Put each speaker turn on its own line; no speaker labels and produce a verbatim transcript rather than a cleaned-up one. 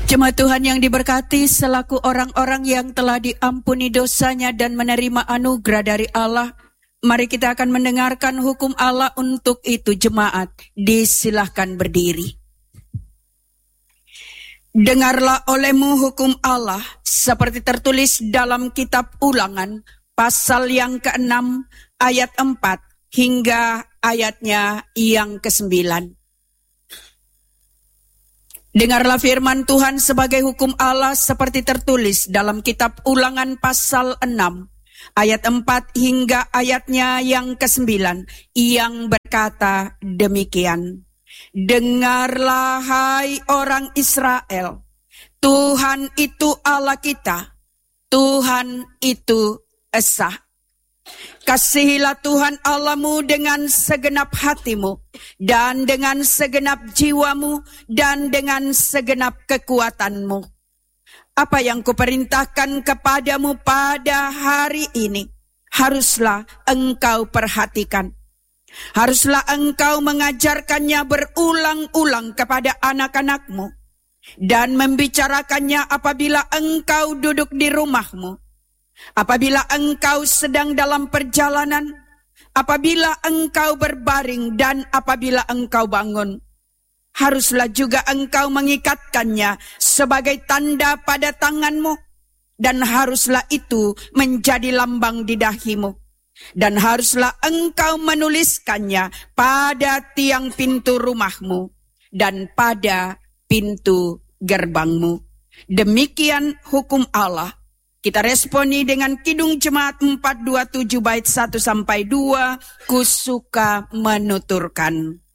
Jemaat Tuhan yang diberkati, selaku orang-orang yang telah diampuni dosanya dan menerima anugerah dari Allah, mari kita akan mendengarkan hukum Allah. Untuk itu jemaat disilahkan berdiri. Dengarlah olehmu hukum Allah seperti tertulis dalam kitab Ulangan pasal yang keenam ayat empat hingga ayatnya yang kesembilan. Dengarlah firman Tuhan sebagai hukum Allah seperti tertulis dalam kitab Ulangan pasal enam ayat empat hingga ayatnya yang kesembilan, yang berkata demikian. Dengarlah hai orang Israel, Tuhan itu Allah kita, Tuhan itu esa. Kasihilah Tuhan Allahmu dengan segenap hatimu, dan dengan segenap jiwamu, dan dengan segenap kekuatanmu. Apa yang kuperintahkan kepadamu pada hari ini, haruslah engkau perhatikan. Haruslah engkau mengajarkannya berulang-ulang kepada anak-anakmu, dan membicarakannya apabila engkau duduk di rumahmu, apabila engkau sedang dalam perjalanan, apabila engkau berbaring, dan apabila engkau bangun. Haruslah juga engkau mengikatkannya sebagai tanda pada tanganmu, dan haruslah itu menjadi lambang di dahimu. Dan haruslah engkau menuliskannya pada tiang pintu rumahmu dan pada pintu gerbangmu. Demikian hukum Allah. Kita responi dengan Kidung Jemaat empat dua tujuh bait satu sampai dua. Ku suka menuturkan.